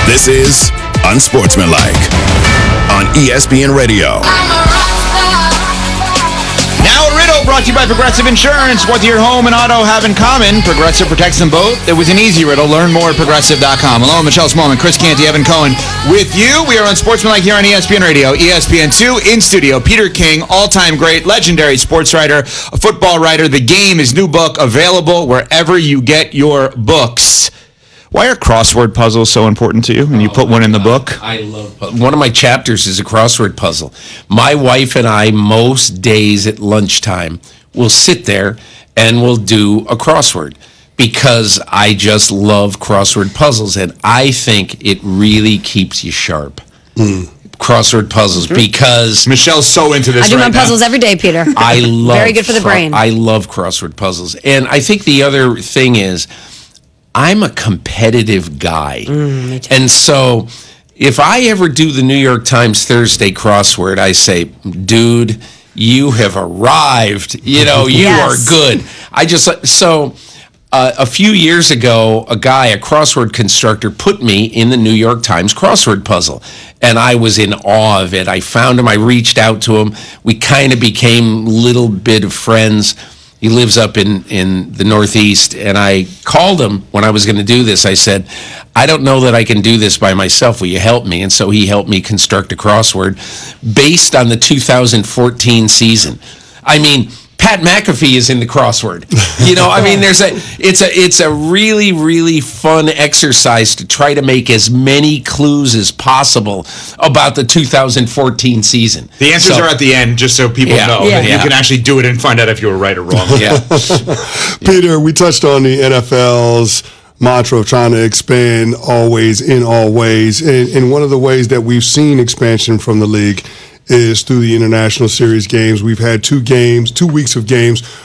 This is Unsportsmanlike on ESPN Radio. Now a riddle brought to you by Progressive Insurance. What do your home and auto have in common? Progressive protects them both. It was an easy riddle. Learn more at Progressive.com. Hello, Michelle Smallman, Chris Canty, Evan Cohen with you. We are on Sportsmanlike here on ESPN Radio, ESPN2. In studio, Peter King, all-time great, legendary sports writer, a football writer. The Game, his new book, available wherever you get your books. Why are crossword puzzles so important to you? And you put one in the book? I love puzzles. One of my chapters is a crossword puzzle. My wife and I, most days at lunchtime, will sit there and we'll do a crossword because I just love crossword puzzles, and I think it really keeps you sharp. Crossword puzzles, because Michelle's so into this I do right my puzzles every day, Peter. I love Very good for the brain. I love crossword puzzles. And I think the other thing is, I'm a competitive guy. Me too. And so if I ever do the New York Times Thursday crossword, I say, dude, you have arrived. You know, you Yes. are good. A few years ago, a crossword constructor, put me in the New York Times crossword puzzle. And I was in awe of it. I found him. I reached out to him. We kind of became a little bit of friends. He lives up in the Northeast, and I called him when I was going to do this. I said, I don't know that I can do this by myself. Will you help me? And so he helped me construct a crossword based on the 2014 season. I mean, Pat McAfee is in the crossword. You know, I mean, it's a really, really fun exercise to try to make as many clues as possible about the 2014 season. The answers are at the end, just so people know that you Yeah. can actually do it and find out if you were right or wrong. Yeah. Peter, we touched on the NFL's mantra of trying to expand always in all ways. And one of the ways that we've seen expansion from the league is through the International Series games. We've had 2 weeks of games